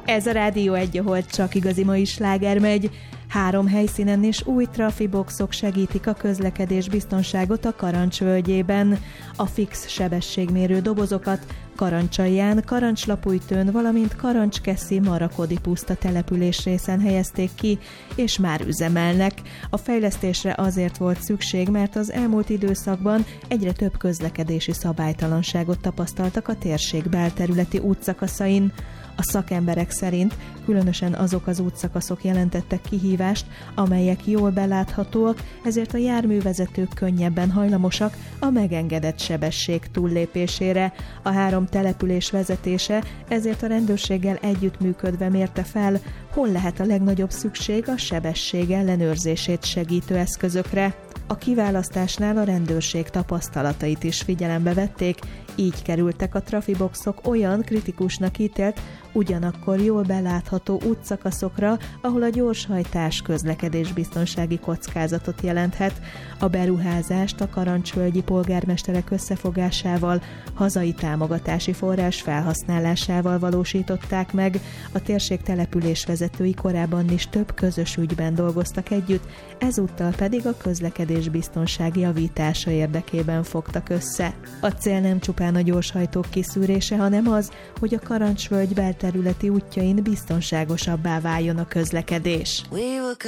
Ez a Rádió 1, ahol csak igazi mai sláger megy. 3 helyszínen és új trafiboxok segítik a közlekedés biztonságot a Karancs völgyében. A fix sebességmérő dobozokat Karancsalján, Karancslapújtőn, valamint Karancskeszi-Marakodi puszta településrészen helyezték ki, és már üzemelnek. A fejlesztésre azért volt szükség, mert az elmúlt időszakban egyre több közlekedési szabálytalanságot tapasztaltak a térség belterületi útszakaszain. A szakemberek szerint különösen azok az útszakaszok jelentettek kihívást, amelyek jól beláthatóak, ezért a járművezetők könnyebben hajlamosak a megengedett sebesség túllépésére. A 3 település vezetése ezért a rendőrséggel együttműködve mérte fel, hol lehet a legnagyobb szükség a sebesség ellenőrzését segítő eszközökre. A kiválasztásnál a rendőrség tapasztalatait is figyelembe vették, így kerültek a trafiboxok olyan kritikusnak ítélt, ugyanakkor jól belátható útszakaszokra, ahol a gyorshajtás közlekedésbiztonsági kockázatot jelenthet. A beruházást a karancsvölgyi polgármesterek összefogásával, hazai támogatási forrás felhasználásával valósították meg. A térség településvezetői korábban is több közös ügyben dolgoztak együtt, ezúttal pedig a közlekedésbiztonság javítása érdekében fogtak össze. A cél nem csupán a gyorshajtók kiszűrése, hanem az, hogy a Karancsvölgy belterületi útjain biztonságosabbá váljon a közlekedés.